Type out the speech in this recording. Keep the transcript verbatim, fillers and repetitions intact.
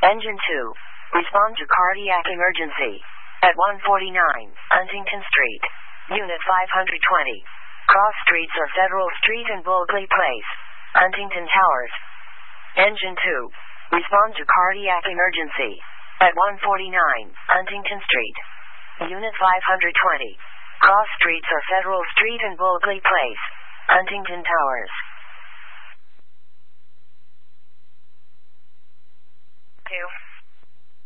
Engine two. Respond to cardiac emergency. At one forty-nine, Huntington Street. Unit five hundred twenty. Cross streets are Federal Street and Bulkley Place. Huntington Towers. Engine two. Respond to cardiac emergency. At one forty-nine, Huntington Street. Unit five hundred twenty. Cross streets are Federal Street and Bulkley Place. Huntington Towers. Two.